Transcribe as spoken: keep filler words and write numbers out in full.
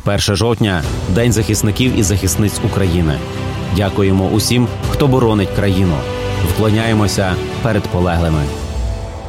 перше жовтня – День захисників і захисниць України. Дякуємо усім, хто боронить країну. Вклоняємося перед полеглими.